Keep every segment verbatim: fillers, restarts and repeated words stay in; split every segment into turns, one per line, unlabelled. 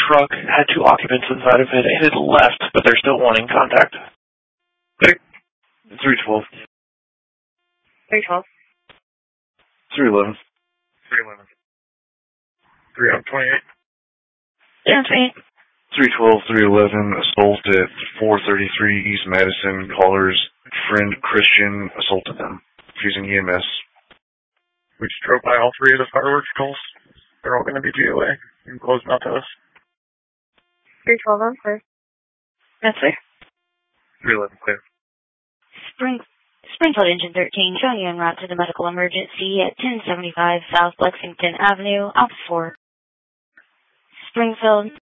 truck had two occupants inside of it. It had left, but they're still wanting contact. three twelve.
three twelve.
three eleven.
three eleven. three twenty-eight.
Yeah, twenty-eight.
three twelve, three eleven, assault at four thirty-three East Madison. Caller's friend Christian assaulted them, using E M S.
We just drove by all three of the fireworks calls. They're all going to be G O A and closed out to us.
three twelve on clear. That's clear.
three eleven clear.
Spring, Springfield Engine thirteen, showing you en route to the medical emergency at ten seventy-five South Lexington Avenue, Alpha four. Springfield.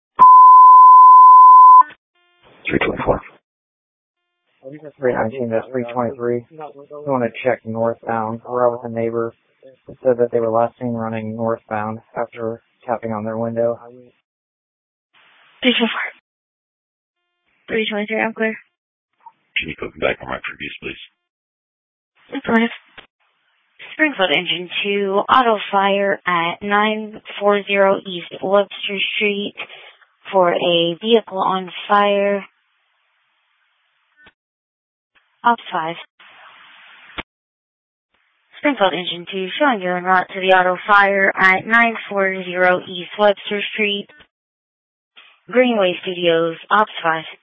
three twenty-four.
three nineteen, that's three twenty-three. You want to check northbound. We're out with a neighbor that said that they were last seen running northbound after tapping on their window.
three twenty-four. three twenty-three, I'm clear.
Can you put me back on my previous, please?
Affirmative. Springfield Engine two, auto fire at nine forty East Webster Street for a vehicle on fire. Ops five. Springfield Engine two, showing you en route to the auto fire at nine forty East Webster Street. Greenway Studios, Ops five.